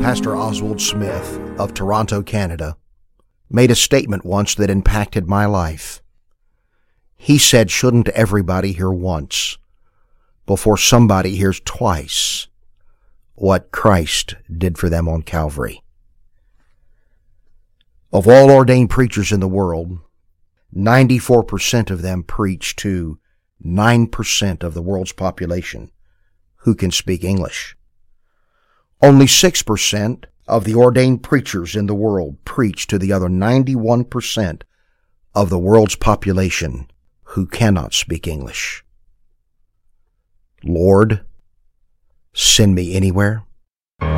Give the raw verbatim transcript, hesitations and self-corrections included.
Pastor Oswald Smith of Toronto, Canada, made a statement once that impacted my life. He said, shouldn't everybody hear once before somebody hears twice what Christ did for them on Calvary? Of all ordained preachers in the world, ninety-four percent of them preach to nine percent of the world's population who can speak English. Only six percent of the ordained preachers in the world preach to the other ninety-one percent of the world's population who cannot speak English. Lord, send me anywhere